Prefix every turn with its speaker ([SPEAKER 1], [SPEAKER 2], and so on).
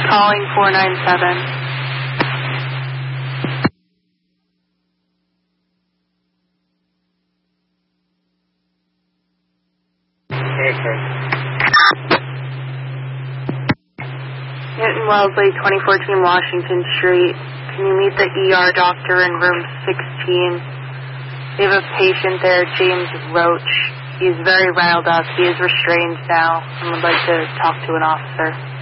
[SPEAKER 1] Calling 497. Newton Wellesley, 2014 Washington Street. Can you meet the ER doctor in room 16? We have a patient there, James Roach. He's very riled up. He is restrained now and would like to talk to an officer.